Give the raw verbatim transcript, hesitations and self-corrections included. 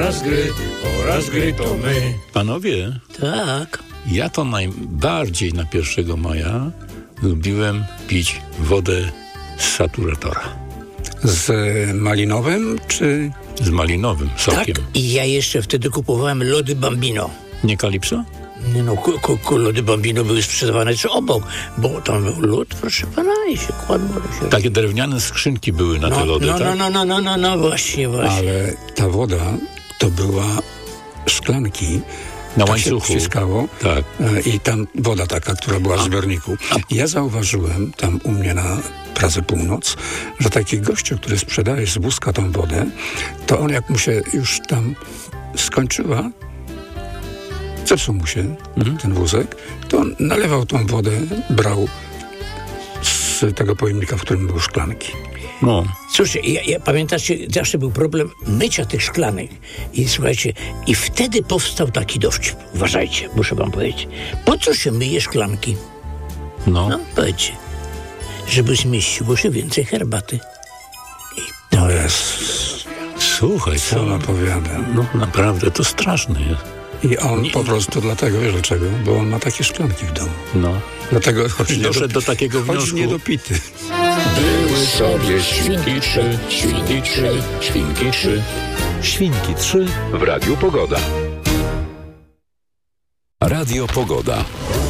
Oraz gry, oraz gry to my. Panowie, Tak. ja to najbardziej na pierwszego maja lubiłem pić wodę z saturatora. Z malinowym czy... Z malinowym Tak. sokiem. I ja jeszcze wtedy kupowałem lody Bambino. Nie Kalipso? Nie no, ku, ku, ku, lody Bambino były sprzedawane czy obok, bo tam był lód, proszę pana, i się kładło. Się... Takie drewniane skrzynki były na no, te lody, no, tak? no, no, no, no, no, no, właśnie, właśnie. Ale ta woda to była szklanki. Na tak łańcuchu. się wciskało. Tak. E, I tam woda taka, która była w zbiorniku. Ja zauważyłem tam u mnie na Pradze Północ, że taki gościu, który sprzedaje z wózka tą wodę, to on jak mu się już tam skończyła, zepsuł mu się mhm. ten wózek, to on nalewał tą wodę, brał z tego pojemnika, w którym były szklanki. No. Słuchajcie, ja, ja, pamiętacie, zawsze był problem mycia tych szklanek. I słuchajcie, i wtedy powstał taki dowcip. Uważajcie, muszę wam powiedzieć. Po co się myje szklanki? No. No, powiedzcie. Żeby zmieściło się więcej herbaty. I to jest... Słuchaj, Co co? on opowiada? No naprawdę, to straszne jest. I on po prostu dlatego, wiesz dlaczego? Bo on ma takie szklanki w domu. No. Dlatego chodzi nie Doszedł do takiego chodzi wniosku. niedopity. Były sobie świnki trzy, świnki trzy, świnki trzy. Świnki trzy w Radiu Pogoda. Radio Pogoda.